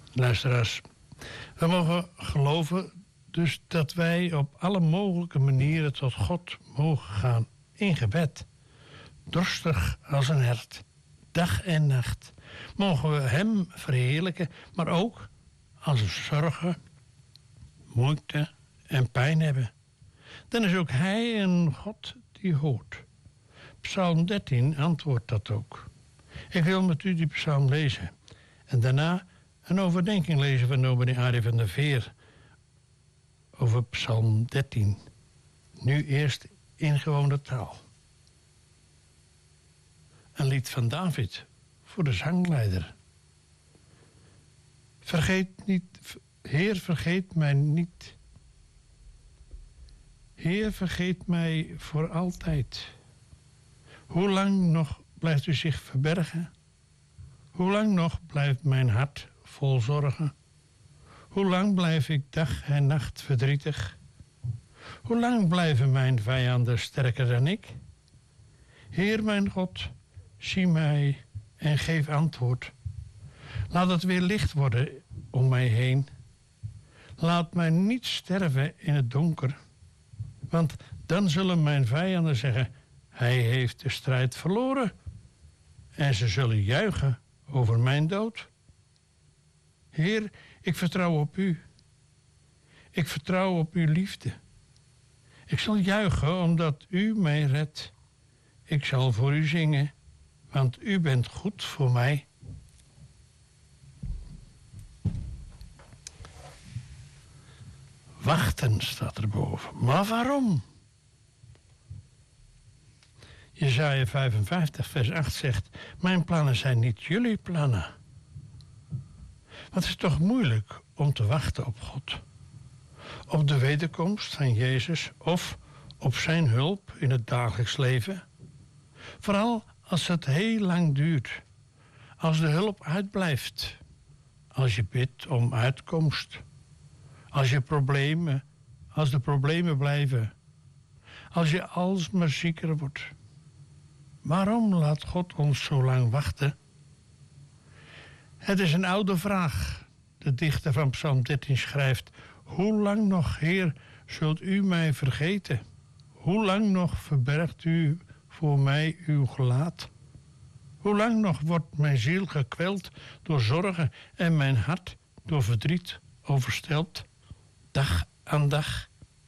Luisteraars, we mogen geloven dus dat wij op alle mogelijke manieren tot God mogen gaan in gebed. Dorstig als een hert, dag en nacht, mogen we Hem verheerlijken, maar ook als we zorgen, moeite en pijn hebben. Dan is ook Hij een God die hoort. Psalm 13 antwoordt dat ook. Ik wil met u die psalm lezen en daarna een overdenking lezen van dominee Arie van der Veer over psalm 13. Nu eerst in gewone taal. Een lied van David voor de zangleider. Vergeet niet, Heer, vergeet mij niet. Heer, vergeet mij voor altijd. Hoe lang nog blijft u zich verbergen? Hoe lang nog blijft mijn hart vol zorgen? Hoe lang blijf ik dag en nacht verdrietig? Hoe lang blijven mijn vijanden sterker dan ik? Heer mijn God, zie mij en geef antwoord. Laat het weer licht worden om mij heen. Laat mij niet sterven in het donker. Want dan zullen mijn vijanden zeggen, hij heeft de strijd verloren. En ze zullen juichen over mijn dood. Heer, ik vertrouw op u. Ik vertrouw op uw liefde. Ik zal juichen omdat u mij redt. Ik zal voor u zingen, want u bent goed voor mij. Wachten staat erboven. Maar waarom? Jesaja 55 vers 8 zegt, mijn plannen zijn niet jullie plannen. Want het is toch moeilijk om te wachten op God. Op de wederkomst van Jezus of op zijn hulp in het dagelijks leven. Vooral als het heel lang duurt. Als de hulp uitblijft. Als je bidt om uitkomst. Als de problemen blijven. Als je alsmaar zieker wordt. Waarom laat God ons zo lang wachten? Het is een oude vraag. De dichter van Psalm 13 schrijft, hoe lang nog, Heer, zult u mij vergeten? Hoe lang nog verbergt u voor mij uw gelaat? Hoe lang nog wordt mijn ziel gekweld door zorgen en mijn hart door verdriet overstelpt? Dag aan dag.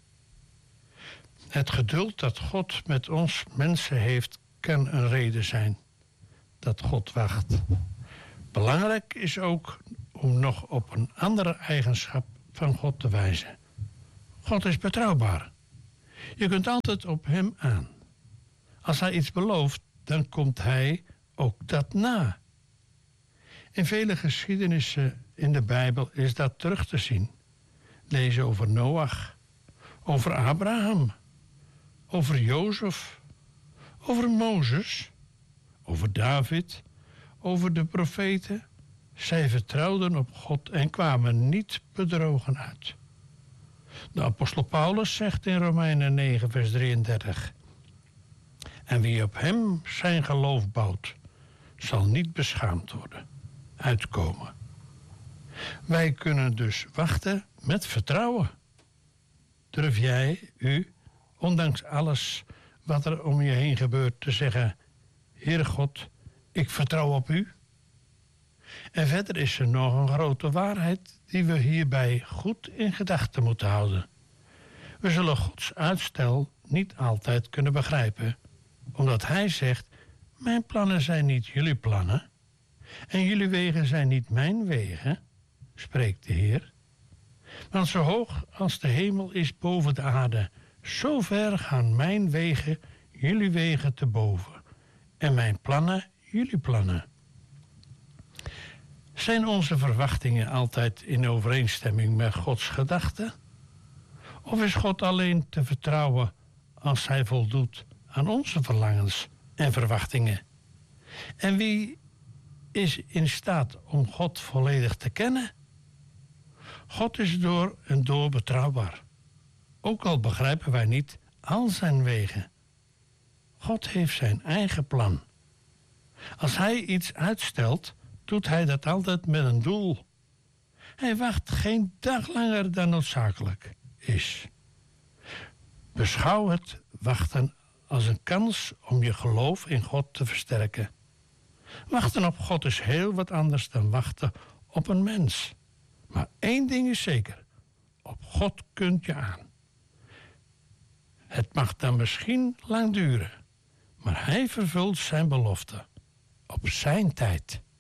Het geduld dat God met ons mensen heeft, kan een reden zijn dat God wacht. Belangrijk is ook om nog op een andere eigenschap van God te wijzen. God is betrouwbaar. Je kunt altijd op hem aan. Als hij iets belooft, dan komt hij ook dat na. In vele geschiedenissen in de Bijbel is dat terug te zien. Lees over Noach, over Abraham, over Jozef, over Mozes, over David, over de profeten. Zij vertrouwden op God en kwamen niet bedrogen uit. De apostel Paulus zegt in Romeinen 9 vers 33. En wie op hem zijn geloof bouwt, zal niet beschaamd worden, uitkomen. Wij kunnen dus wachten met vertrouwen. Durf jij, u, ondanks alles wat er om je heen gebeurt, te zeggen, Heere God, ik vertrouw op u? En verder is er nog een grote waarheid die we hierbij goed in gedachten moeten houden. We zullen Gods uitstel niet altijd kunnen begrijpen, omdat hij zegt, mijn plannen zijn niet jullie plannen en jullie wegen zijn niet mijn wegen, spreekt de Heer. Want zo hoog als de hemel is boven de aarde, zo ver gaan mijn wegen jullie wegen te boven en mijn plannen jullie plannen. Zijn onze verwachtingen altijd in overeenstemming met Gods gedachten? Of is God alleen te vertrouwen als hij voldoet aan onze verlangens en verwachtingen? En wie is in staat om God volledig te kennen? God is door en door betrouwbaar. Ook al begrijpen wij niet al zijn wegen. God heeft zijn eigen plan. Als hij iets uitstelt, doet hij dat altijd met een doel. Hij wacht geen dag langer dan noodzakelijk is. Beschouw het wachten als een kans om je geloof in God te versterken. Wachten op God is heel wat anders dan wachten op een mens. Maar één ding is zeker: op God kunt je aan. Het mag dan misschien lang duren, maar hij vervult zijn belofte op zijn tijd.